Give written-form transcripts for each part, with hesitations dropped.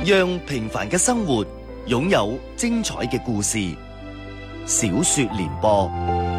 讓平凡嘅生活擁有精彩嘅故事。小說聯播，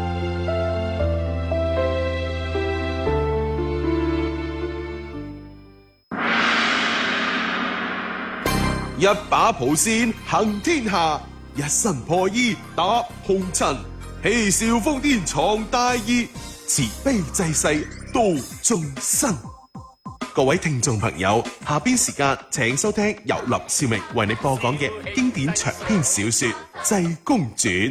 一把蒲扇行天下，一身破衣打紅塵，嬉笑瘋癲闖大義，慈悲濟世度眾生。各位聽眾朋友，下邊時間請收聽由林少明為你播講嘅經典長篇小說《濟公傳》。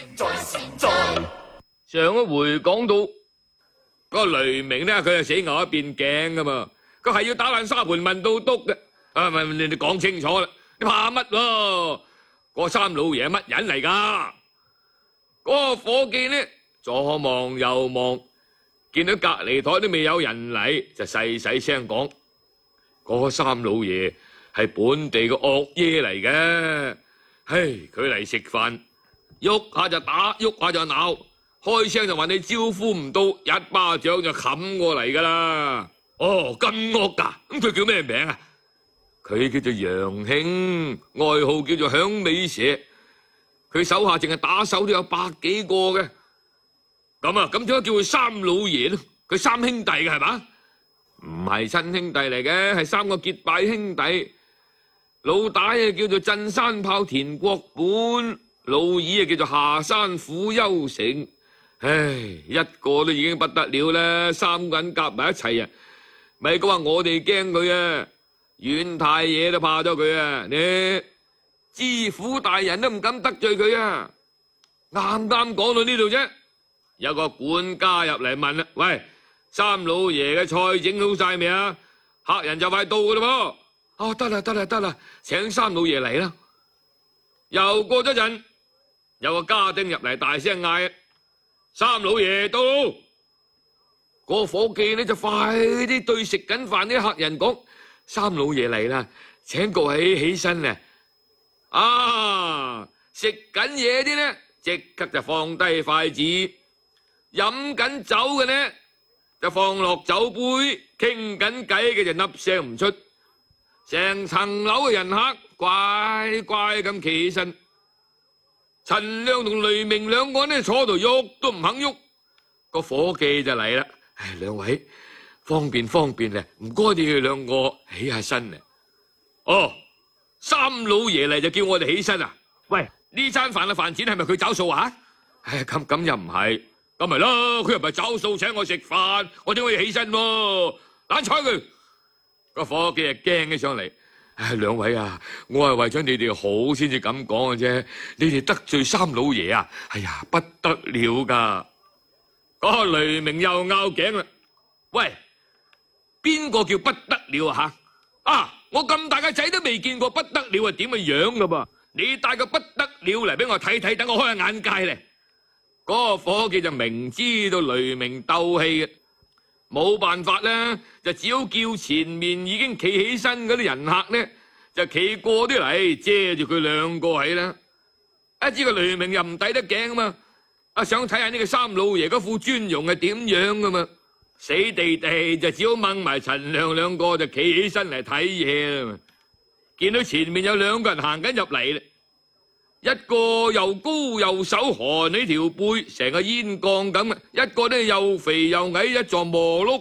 上一回講到個雷鳴咧，佢係死牛一邊頸噶嘛，佢係要打爛沙盤問到篤嘅。唔，你講清楚啦，你怕乜喎？個三老爺係乜人嚟噶？嗰個伙計呢，左望右望，見到隔籬台都未有人嚟，就細細聲講：嗰個三老爺係本地嘅惡爺嚟嘅。唉，佢嚟食飯，喐下就打，喐下就鬧，開聲就話你招呼唔到，一巴掌就冚過嚟噶啦。哦，咁惡噶？咁佢叫咩名啊？佢叫做楊興，外號叫做響尾蛇。佢手下淨係打手都有百幾個嘅。咁啊，咁點解叫佢三老爺咧？佢三兄弟嘅係嘛？唔係親兄弟嚟嘅，係三個結拜兄弟。老大啊叫做鎮山炮田國本，老二啊叫做下山虎丘成。唉，一個都已經不得了啦，三個人夾埋一齊啊，咪講話我哋驚佢啊，縣太爺都怕咗佢啊，你知府大人都唔敢得罪佢啊。啱啱講到呢度啫，有個管家入嚟問啦：喂，三老爺嘅菜整好晒未啊？客人就快到噶啦噃。哦，得啦，請三老爺嚟啦。又過咗陣，有個家丁入嚟大聲嗌：三老爺到！個伙計呢就快啲對食緊飯啲客人講：三老爺嚟啦，請各位起身啊！啊，食緊嘢啲呢，即刻就放低筷子；飲緊酒嘅呢，就放落酒杯；傾緊偈嘅就粒聲唔出。成層樓嘅人客乖乖咁企起身。陳亮同雷鳴兩個呢坐度喐都唔肯喐。個伙計就嚟啦：唉，兩位方便咧，唔該你哋兩個起下身啊！哦，三老爺嚟就叫我哋起身啊！喂，呢餐飯嘅飯錢係咪佢找數啊？唉，咁又唔係，咁咪咯，佢又唔係找數請我食飯，我點可以起身喎？懶睬佢！個伙計啊驚起上嚟，唉，兩位啊，我係為咗你哋好先至咁講嘅啫，你哋得罪三老爺啊，哎呀不得了噶！嗰個雷鳴又拗頸啦，喂，邊個叫不得了啊吓？啊，我咁大個仔都未見過不得了係點嘅樣噶噃，你帶個不得了嚟俾我睇睇，等我開下眼界咧。嗰個伙計就明知道雷鳴鬥氣嘅。冇辦法啦，就只好叫前面已經企起身嗰啲人客呢，就企過啲嚟遮住佢兩個起啦。一知個雷鳴又唔抵得頸啊嘛，想睇下呢個三老爺嗰副尊容係點樣噶嘛，死地地就只好掹埋陳亮兩個就企起身嚟睇嘢啦。見到前面有兩個人行緊入嚟啦，一個又高又瘦，寒起條背，成個煙缸咁；一個呢又肥又矮，一座磨碌